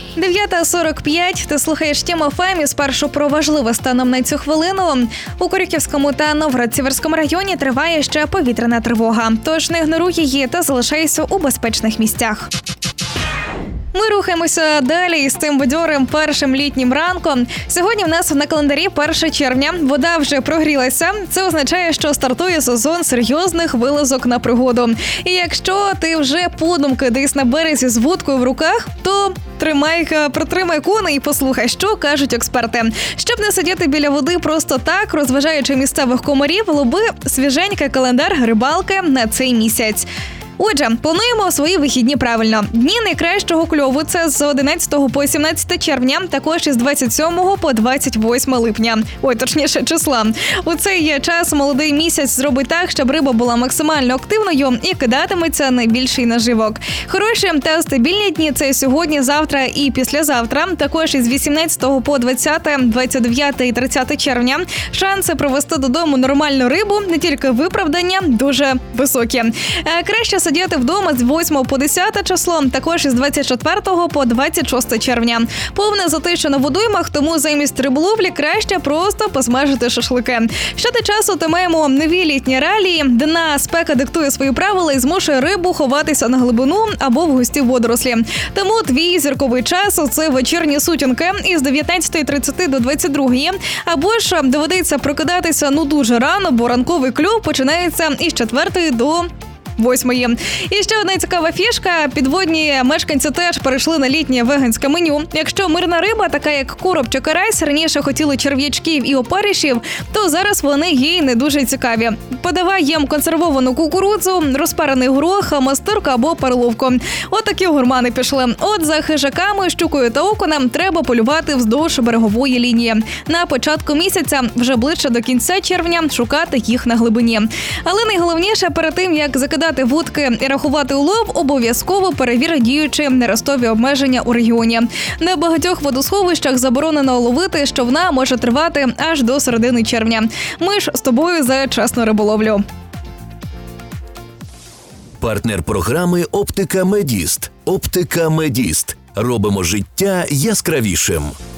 9:45. Ти слухаєш Тему ФМ і спершу про важливе станом на цю хвилину. У Корюківському та Новгород-Сіверському районі триває ще повітряна тривога. Тож не ігноруй її та залишайся у безпечних місцях. Ми рухаємося далі із тим бадьорим першим літнім ранком. Сьогодні в нас на календарі 1 червня. Вода вже прогрілася. Це означає, що стартує сезон серйозних вилазок на пригоду. І якщо ти вже подумки десь на березі з вудкою в руках, то притримай коней і послухай, що кажуть експерти. Щоб не сидіти біля води просто так, розважаючи місцевих комарів, лови свіженький календар рибалки на цей місяць. Отже, плануємо свої вихідні правильно. Дні найкращого кльову – це з 11 по 17 червня, також із 27 по 28 липня. Точніше, числа. У цей час молодий місяць зробить так, щоб риба була максимально активною і кидатиметься найбільший наживок. Хороші та стабільні дні – це сьогодні, завтра і післязавтра. Також із 18 по 20, 29 і 30 червня. Шанси привезти додому нормальну рибу, не тільки виправдання, дуже високі. Краще сидіти вдома з 8 по 10 число, також із 24 по 26 червня. Повне затища на водоймах, тому замість риболовлі краще просто посмажити шашлики. Щодо часу то маємо нові літні реалії. Денна спека диктує свої правила і змушує рибу ховатися на глибину або в густі водорослі. Тому твій зірковий час – це вечірні сутінки із 19:30 до 22:00, або ж доведеться прокидатися дуже рано, бо ранковий кльов починається із 4 до 8. І ще одна цікава фішка. Підводні мешканці теж перейшли на літнє веганське меню. Якщо мирна риба, така як короб чи карась, раніше хотіли черв'ячків і опаришів, то зараз вони їй не дуже цікаві. Подавай їм консервовану кукурудзу, розпарений горох, мастирку або перловку. Такі гурмани пішли. За хижаками, щукою та окунем треба полювати вздовж берегової лінії. На початку місяця, вже ближче до кінця червня, шукати їх на глибині. Але найголовніше, перед тим, як закидати вудки і рахувати улов, обов'язково перевір діючі нерестові обмеження у регіоні. На багатьох водосховищах заборонено ловити, що вона може тривати аж до середини червня. Ми ж з тобою за чесну риболовлю. Партнер програми «Оптика Медіст». «Оптика Медіст». Робимо життя яскравішим.